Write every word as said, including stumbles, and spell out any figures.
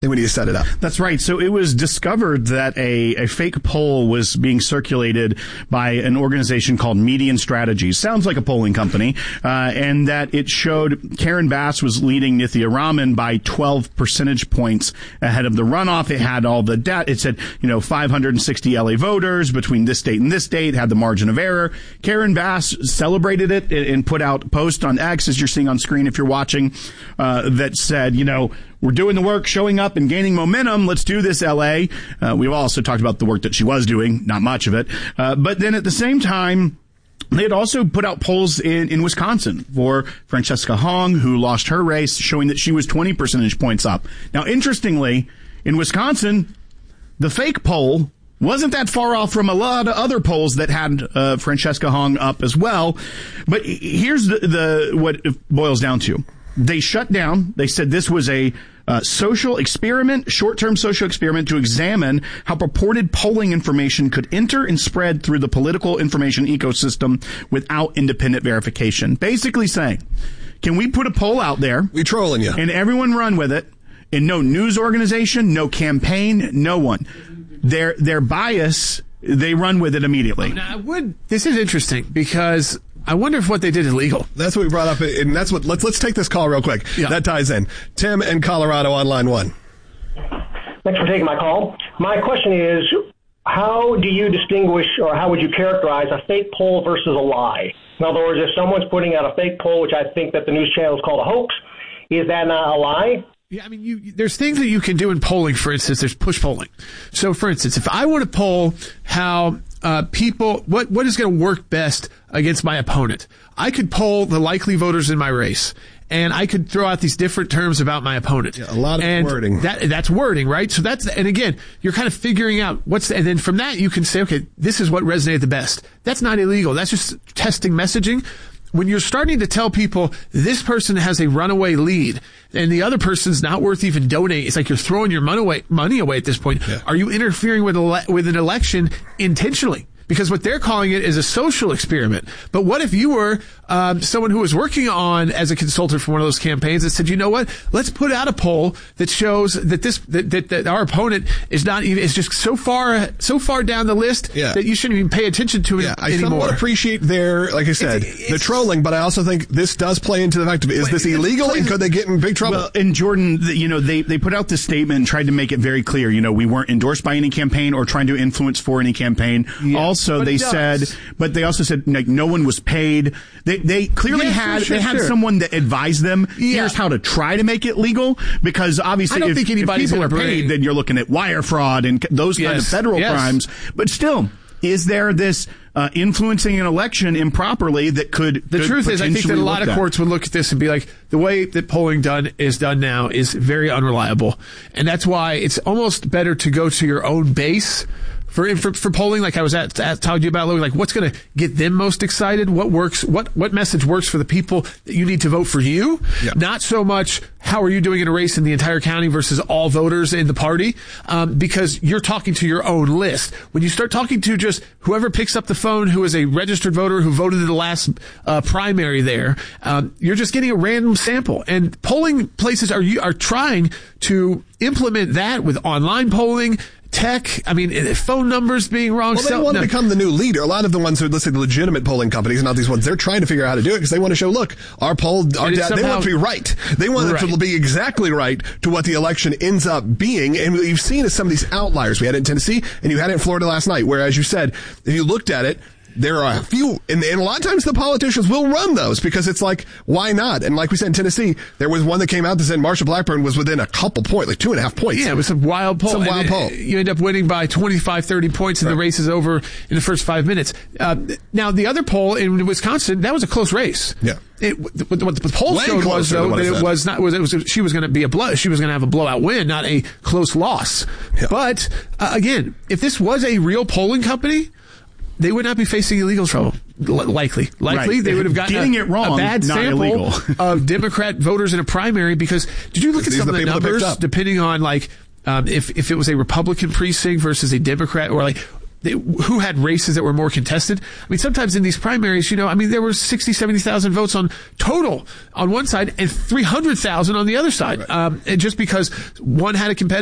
Then we need to set it up. That's right. So it was discovered that a, a fake poll was being circulated by an organization called Median Strategies. Sounds like a polling company. Uh, and that it showed Karen Bass was leading Nithya Raman by twelve percentage points ahead of the runoff. It had all the data. It said, you know, five hundred sixty L A voters between this date and this date, had the margin of error. Karen Bass celebrated it and put out a post on X, as you're seeing on screen if you're watching, uh, that said, you know, we're doing the work, showing up and gaining momentum. Let's do this, L A. Uh, we've also talked about the work that she was doing, not much of it. Uh, but then at the same time, they had also put out polls in, in Wisconsin for Francesca Hong, who lost her race, showing that she was twenty percentage points up. Now, interestingly, in Wisconsin, the fake poll wasn't that far off from a lot of other polls that had uh, Francesca Hong up as well. But here's the, the what it boils down to. They shut down. They said this was a uh, social experiment, short-term social experiment to examine how purported polling information could enter and spread through the political information ecosystem without independent verification. Basically saying, can we put a poll out there? We trolling you. And everyone run with it. And no news organization, no campaign, no one. Their, their bias, they run with it immediately. Now, I would, this is interesting because I wonder if what they did is illegal. That's what we brought up, and that's what. Let's let's take this call real quick. Yeah. That ties in. Tim in Colorado on line one. Thanks for taking my call. My question is, how do you distinguish, or how would you characterize a fake poll versus a lie? In other words, if someone's putting out a fake poll, which I think that the news channel is called a hoax, is that not a lie? Yeah, I mean, you, there's things that you can do in polling. For instance, there's push polling. So, for instance, if I want to poll how uh, people, what what is going to work best against my opponent, I could poll the likely voters in my race, and I could throw out these different terms about my opponent. Yeah, a lot of and wording. That that's wording, right? So that's, and again, you're kind of figuring out what's, the, and then from that you can say, okay, this is what resonated the best. That's not illegal. That's just testing messaging. When you're starting to tell people this person has a runaway lead and the other person's not worth even donating, it's like you're throwing your money away, money away at this point. Yeah. Are you interfering with, ele- with an election intentionally? Because what they're calling it is a social experiment. But what if you were um, someone who was working on as a consultant for one of those campaigns that said, you know what, let's put out a poll that shows that this that, that, that our opponent is not even is just so far so far down the list yeah. that you shouldn't even pay attention to it yeah, I anymore. somewhat appreciate their, like I said, it's, it's, the trolling, but I also think this does play into the fact of, is this illegal and could they get in big trouble? Well, and Jordan, you know, they, they put out this statement and tried to make it very clear, you know, we weren't endorsed by any campaign or trying to influence for any campaign. Yeah, also, they said, but they also said, like, no one was paid. They, they clearly yeah, had, sure, sure, they had sure. someone that advised them, Yeah. here's how to try to make it legal, because obviously I don't if, think if anybody's people are gonna paid, bring- then you're looking at wire fraud and those Yes, kinds of federal yes. crimes. But still, is there this uh, influencing an election improperly that could The could truth is, I think that a potentially lot look of at? courts would look at this and be like, the way that polling done is done now is very unreliable. And that's why it's almost better to go to your own base for for, for polling. Like I was at, at told you about, like what's going to get them most excited? What works? What what message works for the people that you need to vote for you? Yeah. Not so much how are you doing in a race in the entire county versus all voters in the party, um, because you're talking to your own list. When you start talking to just whoever picks up the phone who is a registered voter who voted in the last uh, primary there, um, you're just getting a random sample. And polling places are are trying to implement that with online polling. Tech, I mean, phone numbers being wrong. Well, they so, want no. to become the new leader. A lot of the ones who are listed legitimate polling companies, not these ones, they're trying to figure out how to do it because they want to show, look, our poll, our And da- it's they somehow- want it to be right. They want Right. it to be exactly right to what the election ends up being. And what you've seen is some of these outliers. We had it in Tennessee and you had it in Florida last night, where, as you said, if you looked at it, there are a few, and, and a lot of times the politicians will run those because it's like, why not? And like we said in Tennessee, there was one that came out that said Marsha Blackburn was within a couple points, like two and a half points. Yeah, it was a wild poll. Some wild And poll. it- You end up winning by twenty-five, thirty points and Right. the race is over in the first five minutes. Uh, now, the other poll in Wisconsin, that was a close race. Yeah. It, what, what the poll Way showed was, closer than though, what that I it said. was not, was, it was, she was going to be a blow, she was going to have a blowout win, not a close loss. Yeah. But, uh, again, if this was a real polling company, they would not be facing illegal trouble. L- likely. Likely. Right. They would have gotten Getting a, it wrong, a bad not sample illegal. of Democrat voters in a primary because did you look at These some are of the the people that picked numbers up. depending on like um, if, if it was a Republican precinct versus a Democrat or like they, who had races that were more contested. I mean, sometimes in these primaries, you know, I mean, there were sixty, seventy thousand votes on total on one side and three hundred thousand on the other side. Right. Um, and just because one had a competitive